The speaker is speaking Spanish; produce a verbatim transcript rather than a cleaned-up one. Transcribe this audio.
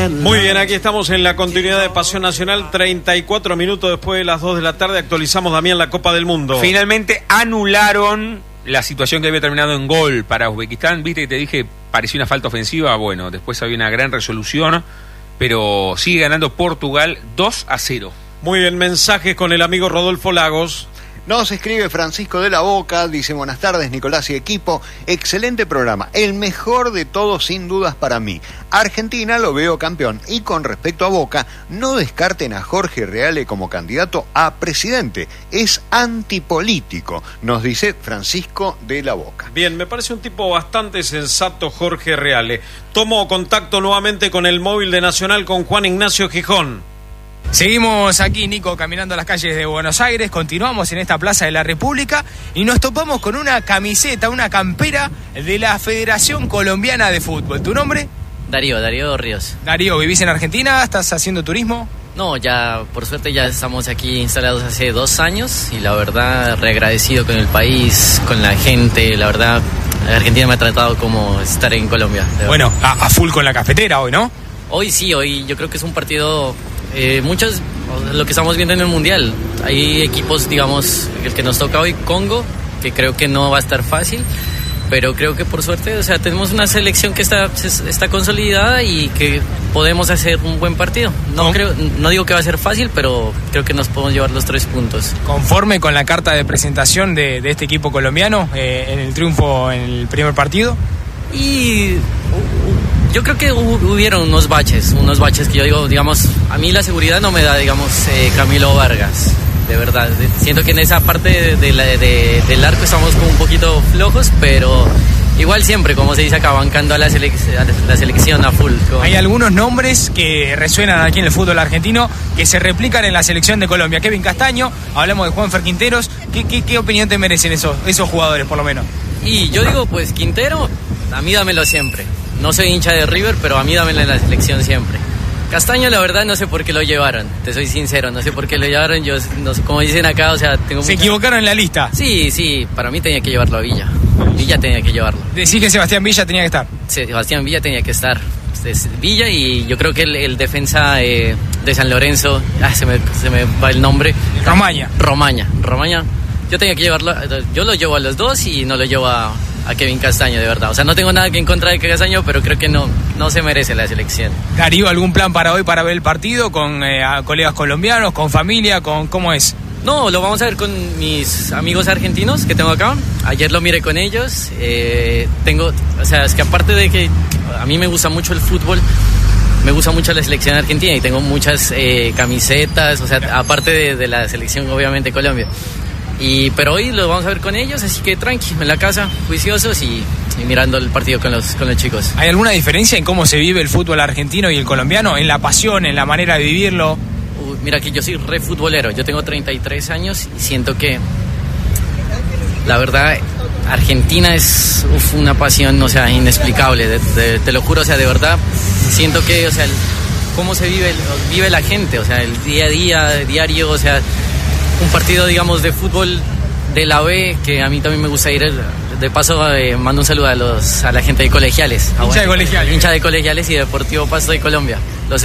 Muy bien, aquí estamos en la continuidad de Pasión Nacional, treinta y cuatro minutos después de las dos de la tarde, actualizamos, Damián, la Copa del Mundo. Finalmente anularon la situación que había terminado en gol para Uzbekistán. Viste que te dije, parecía una falta ofensiva. Bueno, después había una gran resolución, pero sigue ganando Portugal dos a cero. Muy bien, mensajes con el amigo Rodolfo Lagos. Nos escribe Francisco de la Boca, dice: buenas tardes Nicolás y equipo, excelente programa, el mejor de todos sin dudas para mí. Argentina lo veo campeón, y con respecto a Boca, no descarten a Jorge Reale como candidato a presidente, es antipolítico, nos dice Francisco de la Boca. Bien, me parece un tipo bastante sensato Jorge Reale. Tomo contacto nuevamente con el móvil de Nacional con Juan Ignacio Gijón. Seguimos aquí, Nico, caminando las calles de Buenos Aires, continuamos en esta Plaza de la República y nos topamos con una camiseta, una campera de la Federación Colombiana de Fútbol. ¿Tu nombre? Darío, Darío Ríos. Darío, ¿vivís en Argentina? ¿Estás haciendo turismo? No, ya, por suerte ya estamos aquí instalados hace dos años y la verdad, reagradecido con el país, con la gente, la verdad, Argentina me ha tratado como estar en Colombia. Bueno, a, a full con la cafetera hoy, ¿no? Hoy sí, hoy yo creo que es un partido... Eh, muchos, lo que estamos viendo en el Mundial, hay equipos, digamos, el que nos toca hoy, Congo, que creo que no va a estar fácil, pero creo que por suerte, o sea, tenemos una selección que está, está consolidada y que podemos hacer un buen partido. No, ¿No? Creo, no digo que va a ser fácil, pero creo que nos podemos llevar los tres puntos. ¿Conforme con la carta de presentación de, de este equipo colombiano eh, en el triunfo en el primer partido? Y... yo creo que hubieron unos baches, unos baches que yo digo, digamos, a mí la seguridad no me da, digamos, eh, Camilo Vargas, de verdad. Siento que en esa parte de, de la, de, del arco estamos como un poquito flojos, pero igual siempre, como se dice acá, bancando a la, selec a la selección a full. Como... Hay algunos nombres que resuenan aquí en el fútbol argentino que se replican en la selección de Colombia. Kevin Castaño, hablamos de Juanfer Quinteros. ¿Qué, qué, qué opinión te merecen esos, esos jugadores, por lo menos? Y yo digo, pues, Quintero, a mí dámelo siempre. No soy hincha de River, pero a mí dámelo en la selección siempre. Castaño, la verdad, no sé por qué lo llevaron. Te soy sincero, no sé por qué lo llevaron. Yo, no sé, como dicen acá, o sea, tengo... ¿Se mucha... equivocaron en la lista? Sí, sí, para mí tenía que llevarlo a Villa. Villa tenía que llevarlo. ¿Decís que Sebastián Villa tenía que estar? Sí, Sebastián Villa tenía que estar. Es Villa, y yo creo que el, el defensa eh, de San Lorenzo, ah, se me, se me va el nombre. Romaña. Romaña, Romaña. Yo tenía que llevarlo, yo lo llevo a los dos y no lo llevo a... a Kevin Castaño, de verdad. O sea, no tengo nada que en contra de Castaño, pero creo que no, no se merece la selección. Darío, ¿algún plan para hoy para ver el partido con eh, colegas colombianos, con familia, con cómo es? No, lo vamos a ver con mis amigos argentinos que tengo acá. Ayer lo miré con ellos. Eh, tengo, o sea, es que aparte de que a mí me gusta mucho el fútbol, me gusta mucho la selección argentina y tengo muchas eh, camisetas, o sea, aparte de, de la selección, obviamente, Colombia. Y, pero hoy lo vamos a ver con ellos, así que tranqui, en la casa, juiciosos y, y mirando el partido con los, con los chicos. ¿Hay alguna diferencia en cómo se vive el fútbol argentino y el colombiano? ¿En la pasión, en la manera de vivirlo? Uh, mira que yo soy re futbolero, yo tengo treinta y tres años y siento que, la verdad, Argentina es uf, una pasión, o sea, inexplicable, de, de, te lo juro, o sea, de verdad, siento que, o sea, el, cómo se vive, vive la gente, o sea, el día a día, diario, o sea... un partido, digamos, de fútbol de la B, que a mí también me gusta ir. De paso, eh, mando un saludo a los a la gente de Colegiales. Hincha de Colegiales. Hincha de Colegiales y Deportivo Pasto de Colombia.